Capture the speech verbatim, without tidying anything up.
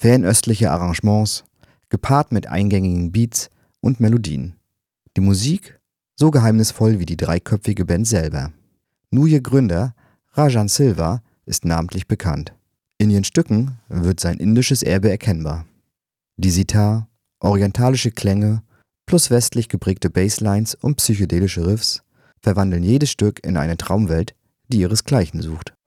fernöstliche Arrangements, gepaart mit eingängigen Beats und Melodien. Die Musik so geheimnisvoll wie die dreiköpfige Band selber. Nur ihr Gründer Rajan Silva ist namentlich bekannt. In ihren Stücken wird sein indisches Erbe erkennbar. Die Sitar, orientalische Klänge plus westlich geprägte Basslines und psychedelische Riffs verwandeln jedes Stück in eine Traumwelt, die ihresgleichen sucht.